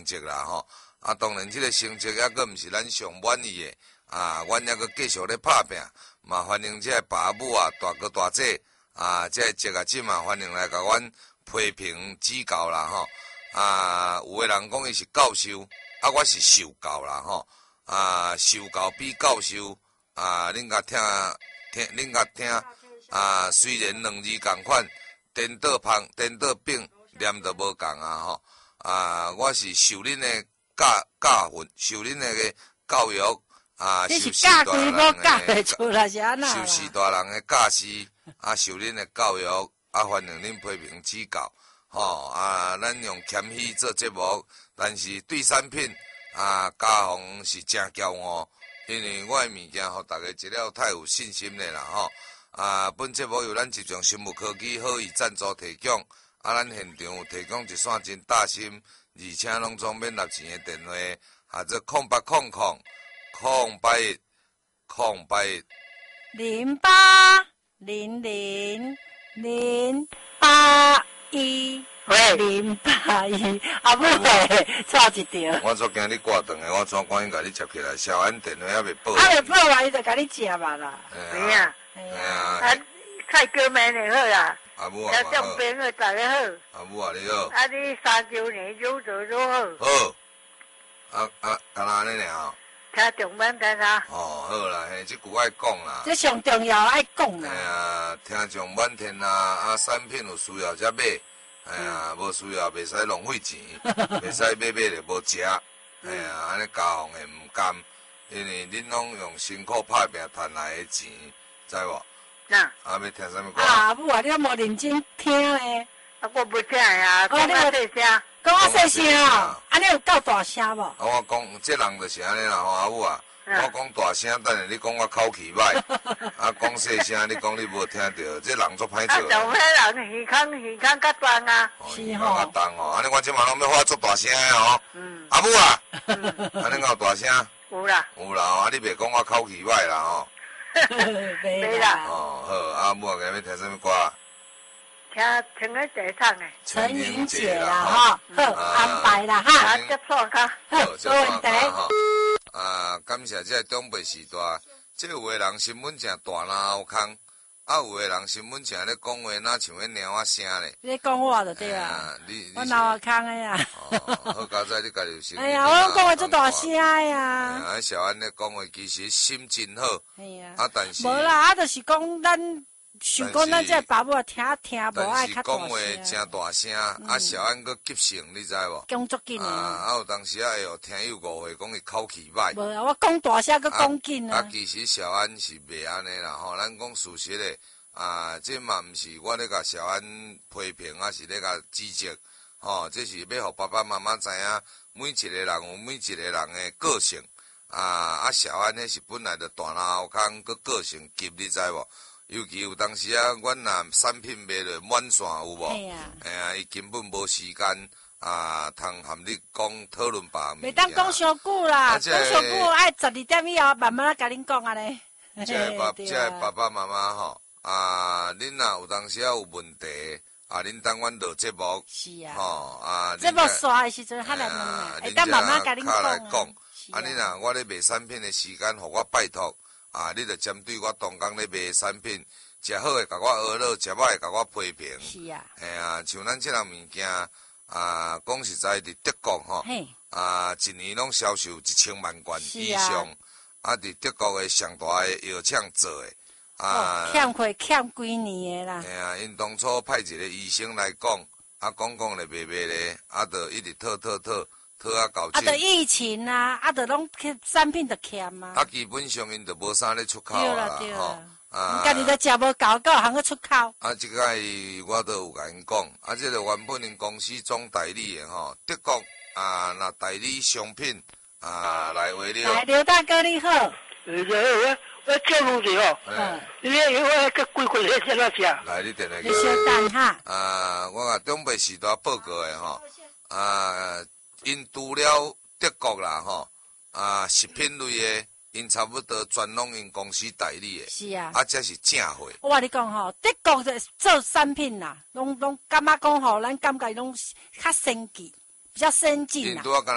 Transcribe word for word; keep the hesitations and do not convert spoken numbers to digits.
绩啦吼。啊，当然这个成绩还阁毋是咱上满意的，啊，阮还阁继续咧拍拼，嘛欢迎这爸母啊、大哥大姐啊，这这个姊嘛欢迎来甲阮批评指教啦吼。啊，有的人讲伊是教授，啊，我是受教啦吼。啊，受教比教授啊，恁甲听听，恁甲听啊，虽然两字共款，颠倒旁颠倒并念都无共啊吼。啊，我是受恁的教教训，受恁的个教育啊，受时大人的受时大人的教示啊，受恁的教育啊，欢迎恁批评指教。吼、哦、啊，咱用谦虚做节目，但是对产品啊，家宏是真骄傲，因为我的物件互大家一了太有信心咧啦吼。啊，本节目由咱集团生物科技好意赞助提供，啊，咱现场有提供一线真大心，而且拢总免纳钱的电话，啊，这空八空空空八一空八一零八零零零八。一喂零八一，阿母喂，错一条。 我昨惊你挂断的，我怎赶紧甲你接起来？小安电话还未报。 啊，未报完，伊就甲你接嘛啦。 对啊， 哎呀， 啊，蔡哥们你好啦。 阿母啊， 要当兵的大家好。 阿母啊，你好。 啊，你三周年有做都好。 好。啊啊，干那安尼尔？ 听中文听啥？ 哦，好啦，嘿，这句爱讲啦。 这上重要爱讲啦。 哎呀，听上满天啦，啊，产品有需要才买，哎呀，无需要袂使浪费钱，袂使买买了无食，哎呀，安尼家行会唔甘，因为恁拢用辛苦打拼赚来的钱，知无？ 那啊，要听啥物歌？ 啊，母啊，你无认真听咧。 啊，我不听呀，讲啊细声。 讲啊细声哦，安尼有够大声无？ 啊，我讲，这人就是安尼啦，吼，阿母啊。我讲大声，等下你讲我口气歹，啊讲细声，你讲你无听到，这人足歹做。啊， 就迄人耳孔耳孔较重啊。 是吼。 较重哦，安尼我即马拢要发足大声的吼。嗯。阿母啊，安尼有大声？ 有啦。 有啦，啊你袂讲我口气歹啦吼。 袂啦。 哦好，阿母啊，今日听啥物歌？ 听陈英姐唱的。 陈英姐啦哈，好安排啦哈。 啊，接错卡。 好，没问题。 啊，感谢这长辈时代，这有的人新闻正大哪后空，啊有的人新闻正咧讲话哪像迄鸟仔声咧。 你讲我就对啊，我脑后空的呀。 哦，好佳哉，你家己有心。 哎呀，我讲话足大声呀。 啊，小安咧讲话其实心真好。 哎呀。 啊，但是。 无啦，啊，就是讲咱。想讲咱这爸母啊，听听无爱较大声。 但是讲话真大声，啊，小安佫急性，你知无？ 讲足紧啊，啊有当时啊会有听友误会讲伊口气歹。 无啊，我讲大声佫讲紧啊。 啊，其实小安是袂安尼啦，吼，咱讲事实诶，啊，这嘛毋是我咧甲小安批评，啊是咧甲指责，吼，这是要互爸爸妈妈知影，每一个人有每一个人诶个性，啊，啊小安迄是本来就大脑后空，佫个性急，你知无？尤其有当时啊，阮若产品卖落满线有无？哎呀，哎呀，伊根本无时间啊，通含你讲讨论别物。 袂当讲伤久啦，讲伤久爱十二点以后慢慢甲恁讲安尼。 即个爸，即个爸爸妈妈吼，啊，恁若有当时啊有问题，啊，恁等阮录节目。 是啊。 吼啊， 节目刷的时阵较难问啊，会当慢慢甲恁讲啊。 啊，你若我咧卖产品的时间，互我拜托。啊！你着针对我当工咧卖产品，食好诶，甲我学乐；食歹诶，甲我批评。 是啊。嘿啊，像咱即项物件，啊，讲实在伫德国吼，啊，一年拢销售一千万罐以上。啊，伫德国诶上大诶药厂做诶。 啊。欠亏欠几年诶啦。 嘿啊，因当初派一个医生来讲，啊，讲讲咧卖卖咧，啊，着一直讨讨讨。讨啊搞啊，着疫情啊，啊，着拢产品着欠啊。 啊，基本上因着无啥咧出口啦，吼。 啊，家己着食无够，够通去出口。 啊，即个我都有甲因讲，啊，即个原本因公司总代理的吼，德国啊，若代理商品啊来话了。 来，刘大哥你好。 呃，我我叫路子哦。嗯。你我个贵贵咧，先来食。 来，你电来。 你稍等哈。 啊，我甲中北时代报告的吼，啊。因除了德国啦吼，啊食品类的，因差不多全拢因公司代理的。 是啊。 啊，这是正货。 我话你讲吼，德国的做产品啦，拢拢感觉讲吼，咱感觉拢较升级，比较先进啦。